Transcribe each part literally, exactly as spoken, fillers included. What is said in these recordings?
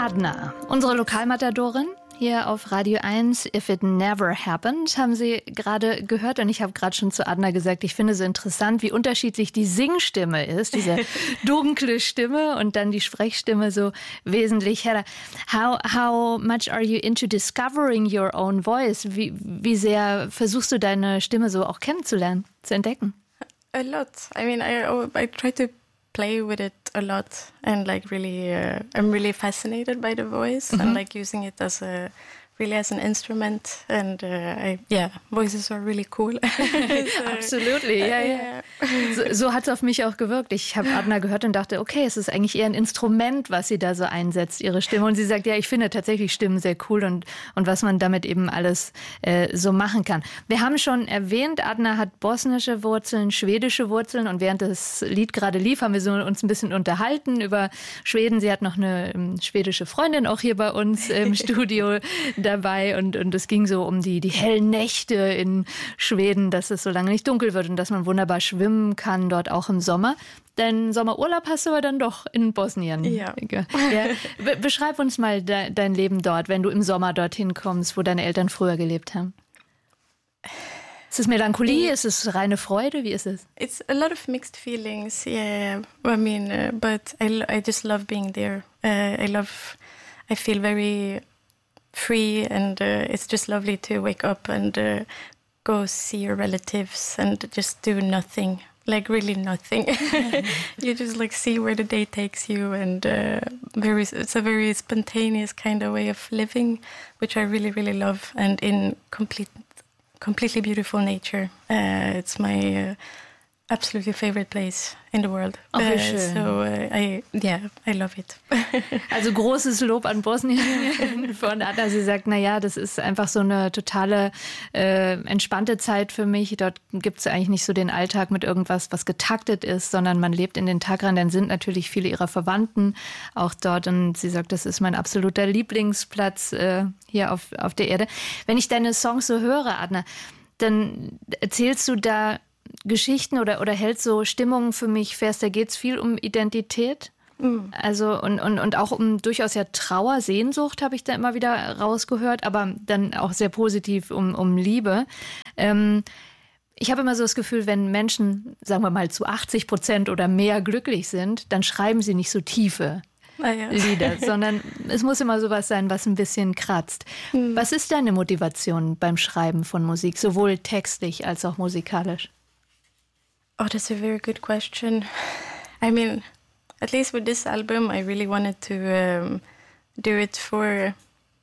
Adna, unsere Lokalmatadorin hier auf Radio eins, If It Never Happened, haben Sie gerade gehört. Und ich habe gerade schon zu Adna gesagt, ich finde es so interessant, wie unterschiedlich die Singstimme ist, diese dunkle Stimme und dann die Sprechstimme so wesentlich heller. How, how much are you into discovering your own voice? Wie, wie sehr versuchst du deine Stimme so auch kennenzulernen, zu entdecken? A lot. I mean, I, I try to play with it a lot and like really uh, I'm really fascinated by the voice mm-hmm. and like using it as a really as an instrument and uh, I, yeah, voices are really cool. so, Absolutely, ja, ja. Yeah. So, so hat es auf mich auch gewirkt. Ich habe Adna gehört und dachte, okay, es ist eigentlich eher ein Instrument, was sie da so einsetzt, ihre Stimme. Und sie sagt, ja, ich finde tatsächlich Stimmen sehr cool und, und was man damit eben alles äh, so machen kann. Wir haben schon erwähnt, Adna hat bosnische Wurzeln, schwedische Wurzeln und während das Lied gerade lief, haben wir so uns ein bisschen unterhalten über Schweden. Sie hat noch eine ähm, schwedische Freundin auch hier bei uns im Studio dabei und, und es ging so um die, die hellen Nächte in Schweden, dass es so lange nicht dunkel wird und dass man wunderbar schwimmen kann, dort auch im Sommer. Dein Sommerurlaub hast du aber dann doch in Bosnien. Ja. ja. Be- beschreib uns mal de- dein Leben dort, wenn du im Sommer dorthin kommst, wo deine Eltern früher gelebt haben. Ist es Melancholie? Ist es reine Freude? Wie ist es? It's a lot of mixed feelings, yeah. I mean, uh, but I, I just love being there. Uh, I love, I feel very free and uh, it's just lovely to wake up and uh, go see your relatives and just do nothing, like really nothing. You just like see where the day takes you and uh, very, it's a very spontaneous kind of way of living, which I really, really love and in complete, completely beautiful nature. Uh, it's my uh, absolutely favorite place in the world. Oh, wie uh, schön. So uh, I, yeah, I love it. Also großes Lob an Bosnien von Adna. Sie sagt, na ja, das ist einfach so eine totale äh, entspannte Zeit für mich. Dort gibt es eigentlich nicht so den Alltag mit irgendwas, was getaktet ist, sondern man lebt in den Tag rein. Dann sind natürlich viele ihrer Verwandten auch dort. Und sie sagt, das ist mein absoluter Lieblingsplatz äh, hier auf, auf der Erde. Wenn ich deine Songs so höre, Adna, dann erzählst du da Geschichten oder, oder hältst so Stimmungen für mich fest, da geht es viel um Identität. Mhm. Also und, und, und auch um durchaus ja Trauer, Sehnsucht habe ich da immer wieder rausgehört, aber dann auch sehr positiv um, um Liebe. Ähm, ich habe immer so das Gefühl, wenn Menschen, sagen wir mal, zu achtzig Prozent oder mehr glücklich sind, dann schreiben sie nicht so tiefe Ah, ja. Lieder, sondern es muss immer sowas sein, was ein bisschen kratzt. Mhm. Was ist deine Motivation beim Schreiben von Musik, sowohl textlich als auch musikalisch? Oh, that's a very good question. I mean, at least with this album, I really wanted to um, do it for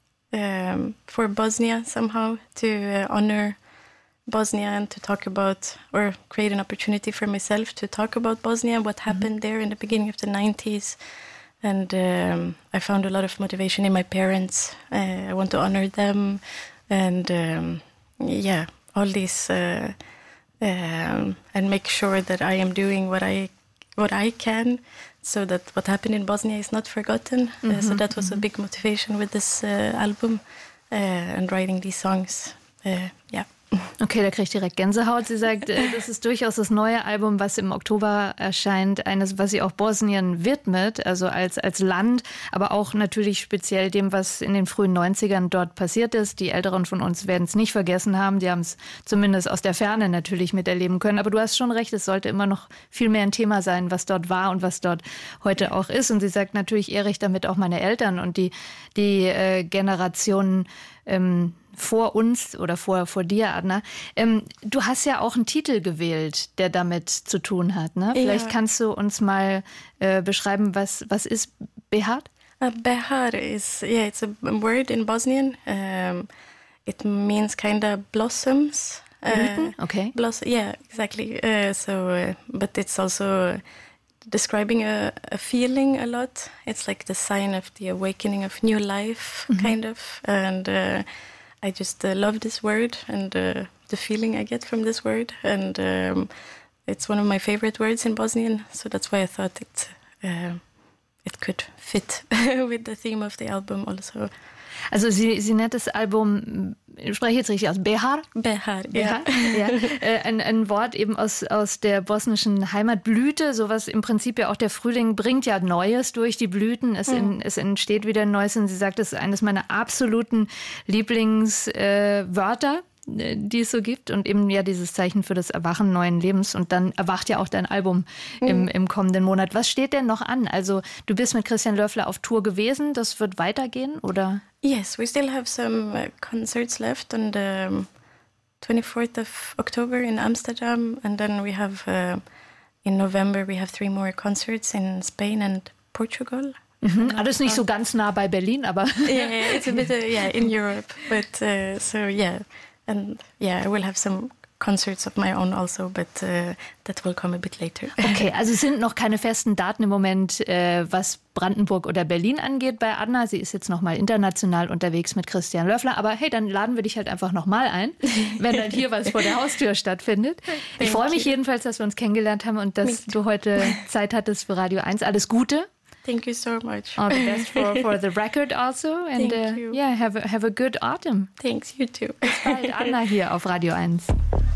um, for Bosnia somehow, to uh, honor Bosnia and to talk about, or create an opportunity for myself to talk about Bosnia, what happened mm-hmm. there in the beginning of the nineties. And um, I found a lot of motivation in my parents. Uh, I want to honor them. And um, yeah, all these... Uh, Um, and make sure that I am doing what I what I can, so that what happened in Bosnia is not forgotten. Mm-hmm, uh, so that was mm-hmm. a big motivation with this uh, album uh, and writing these songs. Uh, yeah. Okay, da kriege ich direkt Gänsehaut. Sie sagt, das ist durchaus das neue Album, was im Oktober erscheint, eines, was sie auch Bosnien widmet, also als, als Land, aber auch natürlich speziell dem, was in den frühen neunzigern dort passiert ist. Die Älteren von uns werden es nicht vergessen haben, die haben es zumindest aus der Ferne natürlich miterleben können. Aber du hast schon recht, es sollte immer noch viel mehr ein Thema sein, was dort war und was dort heute auch ist. Und sie sagt, natürlich ehre ich damit auch meine Eltern und die, die äh, Generationen ähm, vor uns oder vor, vor dir, Adna. Ähm, du hast ja auch einen Titel gewählt, der damit zu tun hat. Ne? Vielleicht ja. kannst du uns mal äh, beschreiben, was, was ist Behar? Uh, Behar is, yeah, it's a word in Bosnian. Um, it means kind of blossoms. Uh, okay. Bloss- yeah, exactly. Uh, so, uh, but it's also describing a, a feeling a lot. It's like the sign of the awakening of new life, mm-hmm. kind of. And uh, I just uh, love this word and uh, the feeling I get from this word. And um, it's one of my favorite words in Bosnian. So that's why I thought it uh, it could fit with the theme of the album also. Also sie, sie nennt das Album, ich spreche jetzt richtig aus, Behar? Behar, ja. ja. Äh, ein, ein Wort eben aus, aus der bosnischen Heimatblüte, sowas im Prinzip ja auch der Frühling bringt ja Neues durch die Blüten, es, in, mhm. es entsteht wieder Neues und sie sagt, das ist eines meiner absoluten Lieblingswörter. Äh, die es so gibt und eben ja dieses Zeichen für das Erwachen neuen Lebens und dann erwacht ja auch dein Album im, im kommenden Monat. Was steht denn noch an? Also du bist mit Christian Löffler auf Tour gewesen, das wird weitergehen, oder? Yes, we still have some uh, concerts left on the twenty-fourth of October in Amsterdam and then we have uh, in November we have three more concerts in Spain and Portugal. Mhm. Alles nicht so ganz nah bei Berlin, aber yeah, it's a bit uh, yeah in Europe, but uh, so yeah. And yeah, I will have some concerts of my own also, but uh, that will come a bit later. Okay, also es sind noch keine festen Daten im Moment, äh, was Brandenburg oder Berlin angeht bei Anna. Sie ist jetzt noch mal international unterwegs mit Christian Löffler. Aber hey, dann laden wir dich halt einfach noch mal ein, wenn dann hier was vor der Haustür stattfindet. Ich freue mich jedenfalls, dass wir uns kennengelernt haben und dass du heute Zeit hattest für Radio eins. Alles Gute. Thank you so much. All the best for, for the record also. And Thank uh, you. yeah, have a, have a good autumn. Thanks, you too. Bis bald, Anna hier auf Radio eins.